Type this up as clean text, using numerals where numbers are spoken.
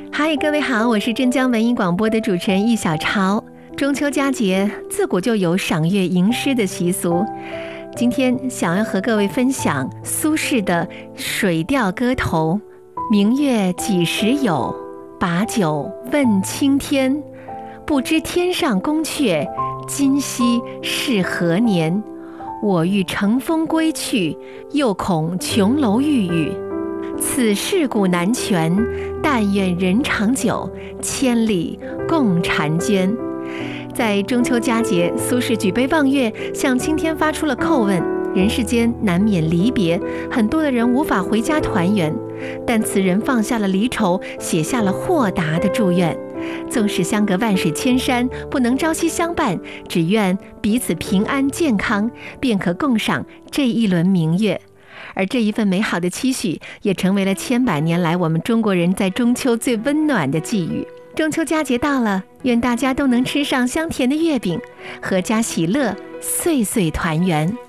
嗨，各位好，我是镇江文艺广播的主持人易小超。中秋佳节自古就有赏月吟诗的习俗，今天想要和各位分享苏轼的《水调歌头》。明月几时有？把酒问青天。不知天上宫阙，今夕是何年？我欲乘风归去，又恐琼楼玉宇。此事古难全，但愿人长久，千里共婵娟。在中秋佳节，苏轼举杯望月，向青天发出了叩问。人世间难免离别，很多的人无法回家团圆，但此人放下了离愁，写下了豁达的祝愿。纵使相隔万水千山，不能朝夕相伴，只愿彼此平安健康，便可共赏这一轮明月。而这一份美好的期许，也成为了千百年来我们中国人在中秋最温暖的寄语。中秋佳节到了，愿大家都能吃上香甜的月饼，阖家喜乐，岁岁团圆。